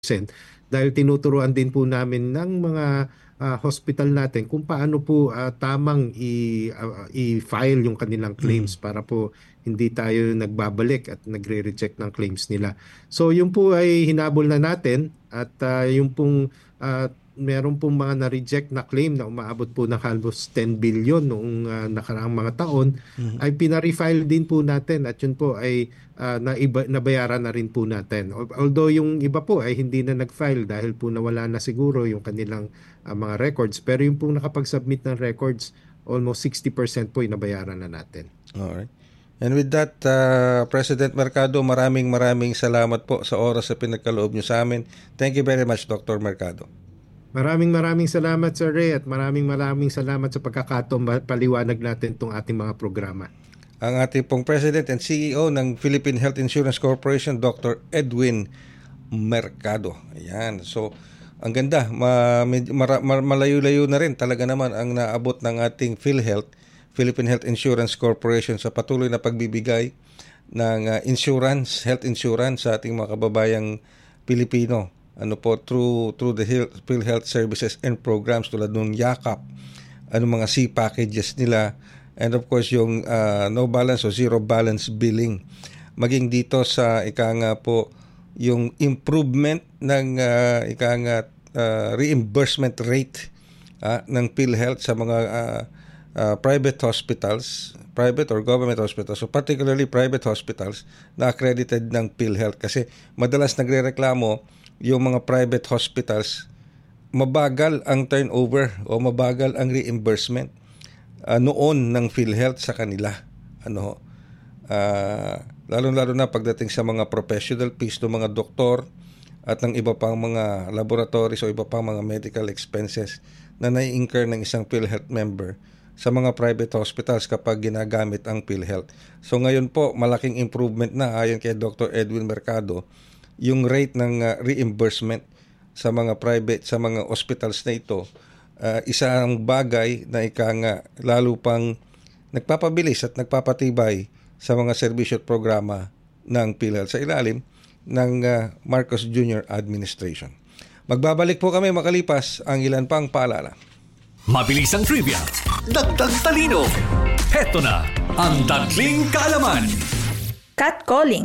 dahil tinuturuan din po namin ng mga hospital natin kung paano po tamang i-file yung kanilang claims para po hindi tayo nagbabalik at nagre-reject ng claims nila. So yun po ay hinabol na natin at yung pong meron pong mga na-reject na claim na umaabot po ng halos 10 billion noong nakaraang mga taon ay pinarefile din po natin at yun po ay nabayaran na rin po natin. Although yung iba po ay hindi na nag-file dahil po nawala na siguro yung kanilang mga records, pero yung pong nakapag-submit ng records, almost 60% po ay nabayaran na natin. Alright. And with that, President Mercado, maraming salamat po sa oras na pinagkaloob nyo sa amin. Thank you very much, Dr. Mercado. Maraming salamat, Sir Ray, at maraming salamat sa pagkakataong paliwanag natin itong ating mga programa. Ang ating pong President and CEO ng Philippine Health Insurance Corporation, Dr. Edwin Mercado. Ayan. So, ang ganda. Malayo-layo na rin talaga naman ang naabot ng ating PhilHealth, Philippine Health Insurance Corporation, sa patuloy na pagbibigay ng health insurance sa ating mga kababayang Pilipino. Through the PhilHealth services and programs tulad ng Yakap, mga C-packages nila, and of course yung no balance o zero balance billing. Maging dito sa yung improvement ng reimbursement rate ng PhilHealth sa mga private hospitals, private or government hospitals, so particularly private hospitals na accredited ng PhilHealth. Kasi madalas nagrereklamo yung mga private hospitals, mabagal ang turnover o mabagal ang reimbursement noon ng PhilHealth sa kanila. Lalo-lalo na pagdating sa mga professional fees ng mga doktor at ng iba pang mga laboratories o iba pang mga medical expenses na nai-incur ng isang PhilHealth member sa mga private hospitals kapag ginagamit ang PhilHealth. So ngayon po, malaking improvement na ayon kay Dr. Edwin Mercado yung rate ng reimbursement sa mga hospitals na ito. Isang bagay na lalo pang nagpapabilis at nagpapatibay sa mga serbisyo at programa ng PhilHealth sa ilalim ng Marcos Jr. Administration. Magbabalik po kami makalipas ang ilan pang paalala. Mabilis ang trivia, dagdag talino. Heto na ang Dagling Kaalaman. Catcalling.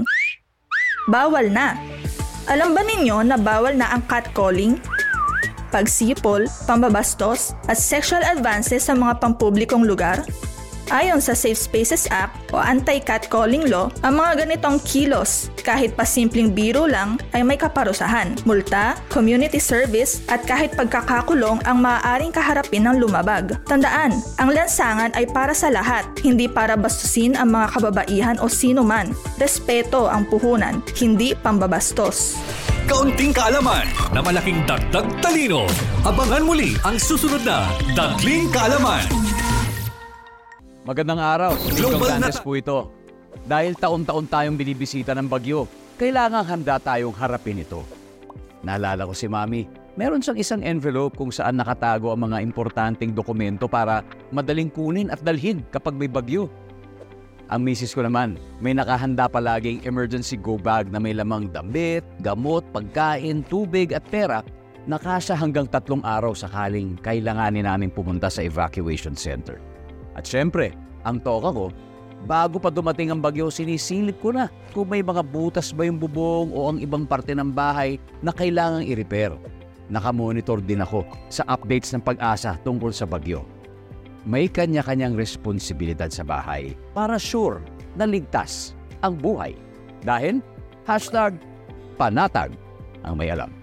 Bawal na. Alam ba ninyo na bawal na ang catcalling? Pagsipol, pambabastos, at sexual advances sa mga pampublikong lugar? Ayon sa Safe Spaces Act o Anti-Catcalling Law, ang mga ganitong kilos, kahit pa simpleng biro lang, ay may kaparusahan, multa, community service, at kahit pagkakakulong ang maaaring kaharapin ng lumabag. Tandaan, ang lansangan ay para sa lahat, hindi para bastusin ang mga kababaihan o sino man. Respeto ang puhunan, hindi pambabastos. Kaunting kaalaman na malaking dagdag talino. Abangan muli ang susunod na Dagling Kaalaman. Magandang araw, Global Dantes po ito. Dahil taon-taon tayong binibisita ng bagyo, kailangang handa tayong harapin ito. Naalala ko si Mami, meron siyang isang envelope kung saan nakatago ang mga importanteng dokumento para madaling kunin at dalhin kapag may bagyo. Ang misis ko naman, may nakahanda palaging emergency go bag na may lamang damit, gamot, pagkain, tubig at pera na kasya hanggang 3 araw sakaling kailanganin namin pumunta sa evacuation center. At syempre, ang toka ko, bago pa dumating ang bagyo, sinisilip ko na kung may mga butas ba yung bubong o ang ibang parte ng bahay na kailangang i-repair. Nakamonitor din ako sa updates ng Pag-asa tungkol sa bagyo. May kanya-kanyang responsibilidad sa bahay para sure na ligtas ang buhay. Dahil, #panatag ang may alam.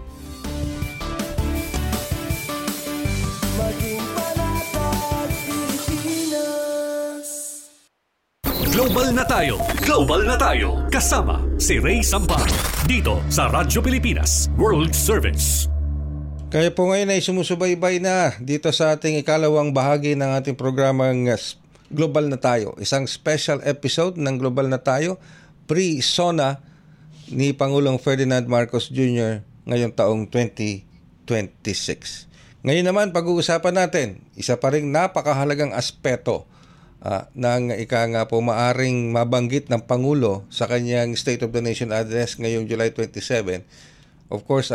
Global na tayo. Global na tayo. Kasama si Ray Sampa. Dito sa Radyo Pilipinas World Service. Kaya po ngayon ay sumusubaybay na dito sa ating ikalawang bahagi ng ating programang Global na Tayo. Isang special episode ng Global na Tayo, pre-SONA ni Pangulong Ferdinand Marcos Jr. ngayong taong 2026. Ngayon naman pag-uusapan natin, isa pa ring napakahalagang aspeto ng maaring mabanggit ng Pangulo sa kanyang State of the Nation Address ngayong July 27 Of course,